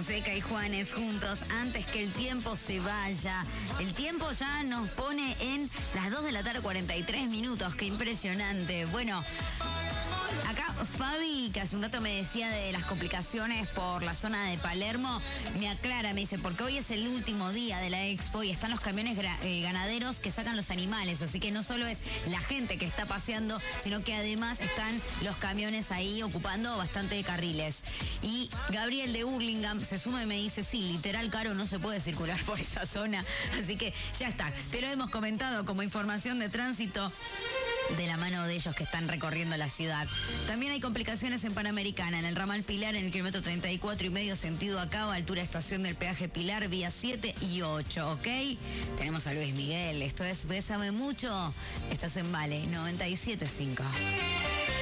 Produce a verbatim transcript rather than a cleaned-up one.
Fonseca y Juanes juntos antes que el tiempo se vaya. El tiempo ya nos pone en las dos de la tarde, cuarenta y tres minutos. Qué impresionante. Bueno, acá Fabi, que hace un rato me decía de las complicaciones por la zona de Palermo, me aclara, me dice, porque hoy es el último día de la expo y están los camiones gra- eh, ganaderos que sacan los animales, así que no solo es la gente que está paseando, sino que además están los camiones ahí ocupando bastante carriles. Y Gabriel de Hurlingham se suma y me dice, sí, literal, Caro, no se puede circular por esa zona, así que ya está, te lo hemos comentado como información de tránsito de la mano de ellos que están recorriendo la ciudad. También hay complicaciones en Panamericana, en el ramal Pilar, en el kilómetro treinta y cuatro y medio sentido acá, a altura estación del peaje Pilar, vía siete y ocho, ¿ok? Tenemos a Luis Miguel, esto es Bésame Mucho, estás en Vale noventa y siete punto cinco.